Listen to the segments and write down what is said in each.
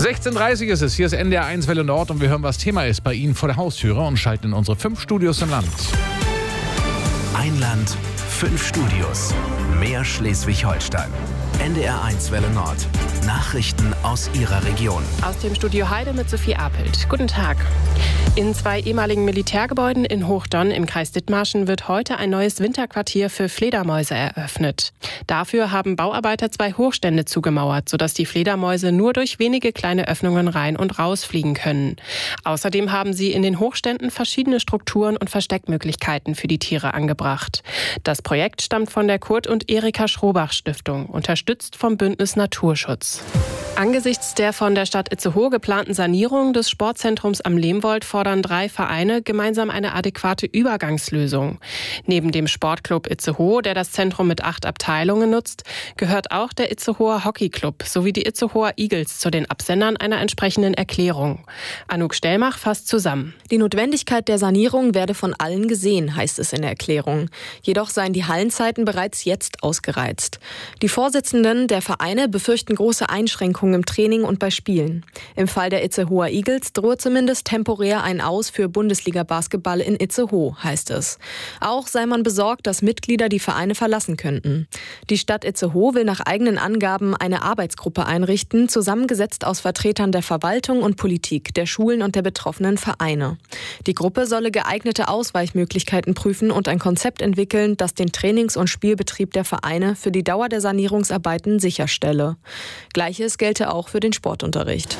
16:30 ist es. Hier ist NDR 1 Welle Nord und wir hören, was Thema ist bei Ihnen vor der Haustüre und schalten in unsere 5 Studios im Land. Ein Land, 5 Studios. Mehr Schleswig-Holstein. NDR 1 Welle Nord. Nachrichten aus Ihrer Region. Aus dem Studio Heide mit Sophie Apelt. Guten Tag. In 2 ehemaligen Militärgebäuden in Hochdonn im Kreis Dithmarschen wird heute ein neues Winterquartier für Fledermäuse eröffnet. Dafür haben Bauarbeiter 2 Hochstände zugemauert, sodass die Fledermäuse nur durch wenige kleine Öffnungen rein und raus fliegen können. Außerdem haben sie in den Hochständen verschiedene Strukturen und Versteckmöglichkeiten für die Tiere angebracht. Das Projekt stammt von der Kurt und Erika Schrobach Stiftung, unterstützt vom Bündnis Naturschutz. Angesichts der von der Stadt Itzehoe geplanten Sanierung des Sportzentrums am Lehmwold fordern 3 Vereine gemeinsam eine adäquate Übergangslösung. Neben dem Sportclub Itzehoe, der das Zentrum mit 8 Abteilungen nutzt, gehört auch der Itzehoer Hockeyclub sowie die Itzehoer Eagles zu den Absendern einer entsprechenden Erklärung. Anouk Stellmach fasst zusammen. Die Notwendigkeit der Sanierung werde von allen gesehen, heißt es in der Erklärung. Jedoch seien die Hallenzeiten bereits jetzt ausgereizt. Die Vorsitzenden der Vereine befürchten große Einschränkungen im Training und bei Spielen. Im Fall der Itzehoer Eagles droht zumindest temporär ein Aus für Bundesliga-Basketball in Itzehoe, heißt es. Auch sei man besorgt, dass Mitglieder die Vereine verlassen könnten. Die Stadt Itzehoe will nach eigenen Angaben eine Arbeitsgruppe einrichten, zusammengesetzt aus Vertretern der Verwaltung und Politik, der Schulen und der betroffenen Vereine. Die Gruppe solle geeignete Ausweichmöglichkeiten prüfen und ein Konzept entwickeln, das den Trainings- und Spielbetrieb der Vereine für die Dauer der Sanierungsarbeiten sicherstelle. Gleiches gelte auch für den Sportunterricht.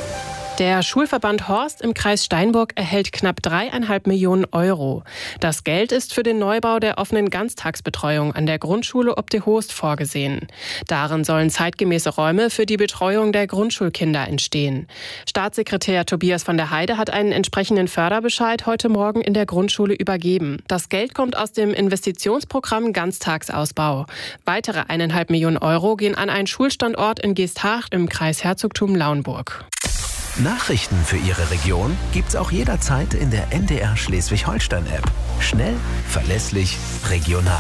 Der Schulverband Horst im Kreis Steinburg erhält knapp 3,5 Millionen Euro. Das Geld ist für den Neubau der offenen Ganztagsbetreuung an der Grundschule Obdehoost vorgesehen. Darin sollen zeitgemäße Räume für die Betreuung der Grundschulkinder entstehen. Staatssekretär Tobias von der Heide hat einen entsprechenden Förderbescheid heute Morgen in der Grundschule übergeben. Das Geld kommt aus dem Investitionsprogramm Ganztagsausbau. Weitere 1,5 Millionen Euro gehen an einen Schulstandort in Geesthacht im Kreis Herzogtum Lauenburg. Nachrichten für Ihre Region gibt's auch jederzeit in der NDR Schleswig-Holstein-App. Schnell, verlässlich, regional.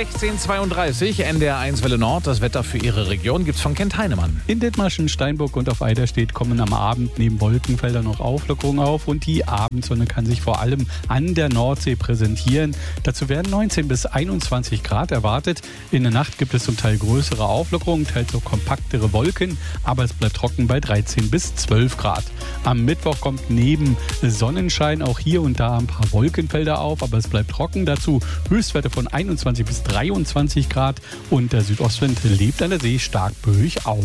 16:32 NDR 1 Welle Nord. Das Wetter für Ihre Region gibt's von Kent Heinemann. In Dithmarschen, Steinburg und auf Eiderstedt kommen am Abend neben Wolkenfeldern noch Auflockerungen auf und die Abendsonne kann sich vor allem an der Nordsee präsentieren. Dazu werden 19 bis 21 Grad erwartet. In der Nacht gibt es zum Teil größere Auflockerungen, teils auch kompaktere Wolken, aber es bleibt trocken bei 13 bis 12 Grad. Am Mittwoch kommt neben Sonnenschein auch hier und da ein paar Wolkenfelder auf, aber es bleibt trocken. Dazu Höchstwerte von 21 bis 23 Grad und der Südostwind lebt an der See stark böig auf.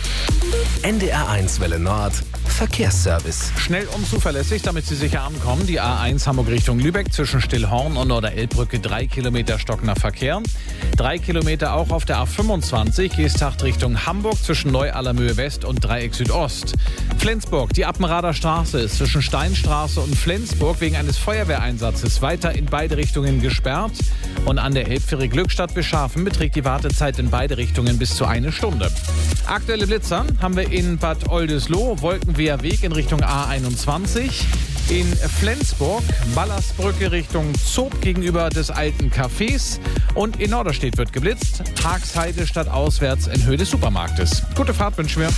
NDR 1 Welle Nord. Verkehrsservice. Schnell und zuverlässig, damit Sie sicher ankommen. Die A1 Hamburg Richtung Lübeck zwischen Stillhorn und Norderelbbrücke 3 Kilometer stockender Verkehr. 3 Kilometer auch auf der A25 Geesthacht Richtung Hamburg zwischen Neu-Allermöhe West und Dreieck Südost. Flensburg, die Appenrader Straße ist zwischen Steinstraße und Flensburg wegen eines Feuerwehreinsatzes weiter in beide Richtungen gesperrt. Und an der Elbfähre Glückstadt-Beschafen beträgt die Wartezeit in beide Richtungen bis zu 1 Stunde. Aktuelle Blitzer haben wir in Bad Oldesloe, Wolkenweher Weg in Richtung A21. In Flensburg, Ballersbrücke Richtung Zob gegenüber des alten Cafés. Und in Norderstedt wird geblitzt. Haxheide stadtauswärts in Höhe des Supermarktes. Gute Fahrt wünschen wir.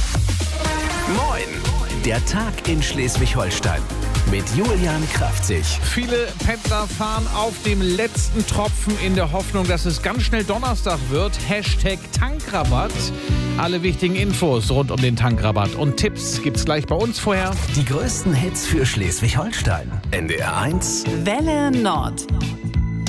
Moin! Der Tag in Schleswig-Holstein. Mit Julian Kraftzig. Viele Pendler fahren auf dem letzten Tropfen in der Hoffnung, dass es ganz schnell Donnerstag wird. #Tankrabatt. Alle wichtigen Infos rund um den Tankrabatt und Tipps gibt's gleich bei uns vorher. Die größten Hits für Schleswig-Holstein. NDR 1 Welle Nord.